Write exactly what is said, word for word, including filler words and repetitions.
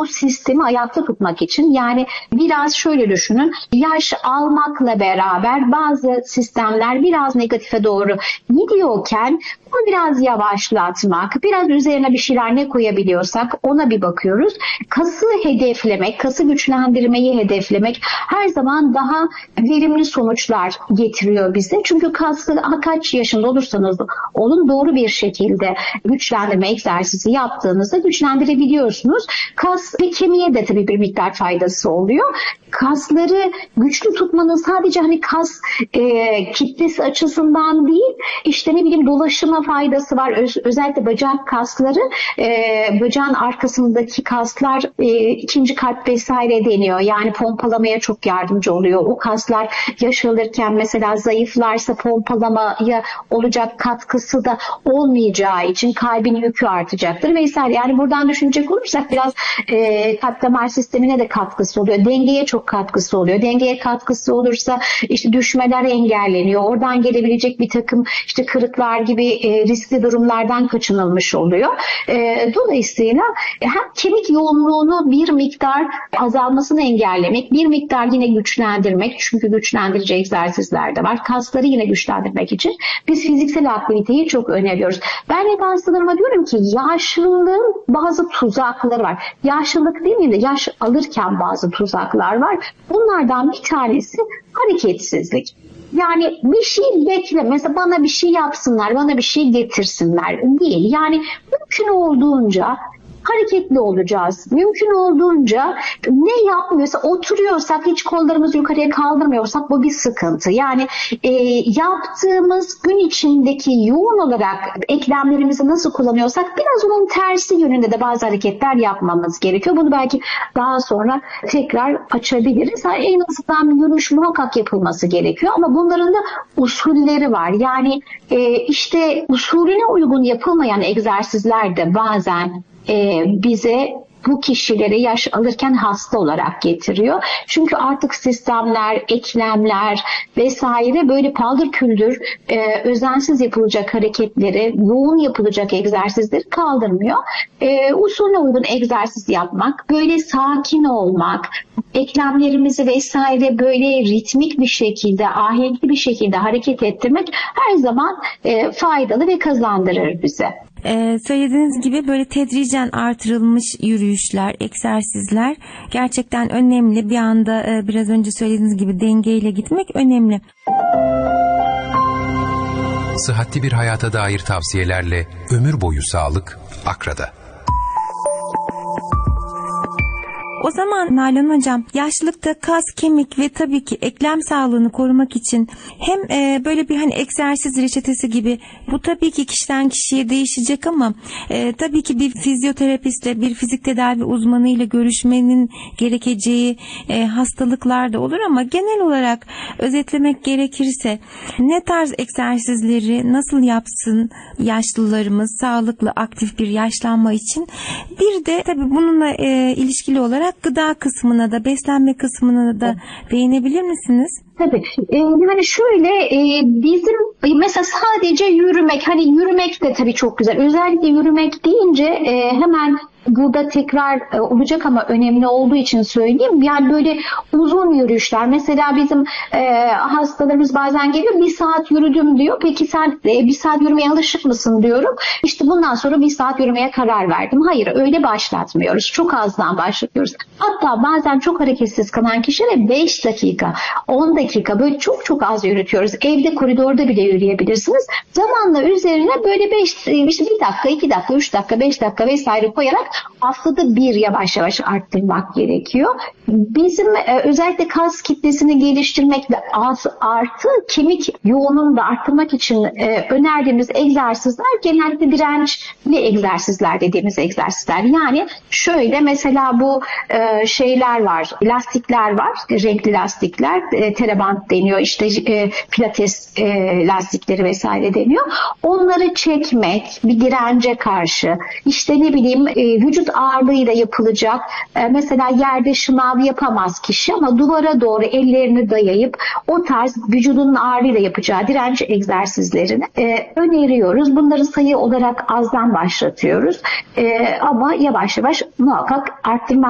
bu sistemi ayakta tutmak için, yani biraz şöyle düşünün, yaş almakla beraber bazı sistemler biraz negatife doğru gidiyorken bunu biraz yavaşlatmak, biraz üzerine bir şeyler ne koyabiliyorsak ona bir bakıyoruz. Kası hedeflemek, kası güçlendirmeyi hedeflemek her zaman daha verimli sonuçlar getiriyor bize. Çünkü kası kaç yaşında olursanız olun doğru bir şekilde güçlendirme egzersizi yaptığınızda güçlendirebiliyorsunuz. Kas ve kemiğe de tabii bir miktar faydası oluyor. Kasları güçlü tutmanın sadece hani kas e, kitlesi açısından değil, işte ne bileyim dolaşıma faydası var. Öz, özellikle bacak kasları, e, bacağın arkasındaki kaslar e, ikinci kalp vesaire deniyor. Yani pompalamaya çok yardımcı oluyor. O kaslar yaş alırken mesela zayıflarsa pompalamaya olacak katkısı da olmayacağı için kalbin yükü artacaktır vesaire. Yani buradan düşünecek olursak biraz e, kalp damar sistemine de katkısı oluyor. Dengeye çok katkısı oluyor. Dengeye katkısı olursa işte düşmeler engelleniyor. Oradan gelebilecek bir takım işte kırıklar gibi e, riskli durumlardan kaçınılmış oluyor. E, dolayısıyla hem kemik yoğunluğunu bir miktar azalmasını engellemek, bir miktar yine güçlendirmek, çünkü güçlendirici egzersizler de var. Kasları yine güçlendirmek için biz fiziksel aktiviteyi çok öneriyoruz. Ben hep hastalarıma diyorum ki yaşlılığın bazı tuzakları var. Yaşlılık değil mi de yaş alırken bazı tuzaklar var. Bunlardan bir tanesi hareketsizlik. Yani bir şey bekle, mesela bana bir şey yapsınlar, bana bir şey getirsinler değil. Yani mümkün olduğunca hareketli olacağız. Mümkün olduğunca ne yapmıyorsa, oturuyorsak hiç kollarımızı yukarıya kaldırmıyorsak bu bir sıkıntı. Yani e, yaptığımız gün içindeki yoğun olarak eklemlerimizi nasıl kullanıyorsak biraz onun tersi yönünde de bazı hareketler yapmamız gerekiyor. Bunu belki daha sonra tekrar açabiliriz. Yani en azından yürüyüş muhakkak yapılması gerekiyor ama bunların da usulleri var. Yani e, işte usulüne uygun yapılmayan egzersizler de bazen Ee, bize bu kişileri yaş alırken hasta olarak getiriyor. Çünkü artık sistemler, eklemler vesaire böyle paldır küldür e, özensiz yapılacak hareketleri, yoğun yapılacak egzersizleri kaldırmıyor. E, usulüne uygun egzersiz yapmak, böyle sakin olmak, eklemlerimizi vesaire böyle ritmik bir şekilde, ahenkli bir şekilde hareket ettirmek her zaman e, faydalı ve kazandırır bize. Ee, söylediğiniz gibi böyle tedricen artırılmış yürüyüşler, egzersizler gerçekten önemli. Bir anda e, biraz önce söylediğiniz gibi dengeyle gitmek önemli. Sıhhatli bir hayata dair tavsiyelerle ömür boyu sağlık Akra'da. O zaman Nalan Hocam, yaşlılıkta kas, kemik ve tabii ki eklem sağlığını korumak için hem e, böyle bir hani egzersiz reçetesi gibi, bu tabii ki kişiden kişiye değişecek ama e, tabii ki bir fizyoterapistle, bir fizik tedavi uzmanıyla görüşmenin gerekeceği e, hastalıklar da olur ama genel olarak özetlemek gerekirse ne tarz egzersizleri nasıl yapsın yaşlılarımız sağlıklı, aktif bir yaşlanma için? Bir de tabii bununla e, ilişkili olarak gıda kısmına da, beslenme kısmına da değinebilir misiniz? Tabii. Ee, yani şöyle e, bizim mesela sadece yürümek, hani yürümek de tabii çok güzel. Özellikle yürümek deyince e, hemen burada tekrar e, olacak ama önemli olduğu için söyleyeyim. Yani böyle uzun yürüyüşler. Mesela bizim e, hastalarımız bazen geliyor, bir saat yürüdüm diyor. Peki sen e, bir saat yürümeye alışık mısın diyorum. İşte bundan sonra bir saat yürümeye karar verdim. Hayır, öyle başlatmıyoruz. Çok azdan başlatıyoruz. Hatta bazen çok hareketsiz kalan kişilere beş dakika, on dakika böyle çok çok az yürütüyoruz. Evde koridorda bile yürüyebilirsiniz. Zamanla üzerine böyle beş, işte bir dakika, iki dakika, üç dakika, beş dakika vesaire koyarak haftada bir yavaş yavaş arttırmak gerekiyor. Bizim e, özellikle kas kitlesini geliştirmek ve az artı kemik yoğunluğunu da arttırmak için e, önerdiğimiz egzersizler genellikle dirençli egzersizler dediğimiz egzersizler. Yani şöyle mesela bu e, şeyler var, lastikler var, renkli lastikler, e, teraband deniyor, işte e, pilates e, lastikleri vesaire deniyor. Onları çekmek bir dirence karşı, işte ne bileyim e, vücut ağırlığıyla yapılacak, e, mesela yerde şınav yapamaz kişi ama duvara doğru ellerini dayayıp o tarz vücudunun ağırlığıyla yapacağı direnç egzersizlerini e, öneriyoruz. Bunları sayı olarak azdan başlatıyoruz e, ama yavaş yavaş muhakkak arttırmak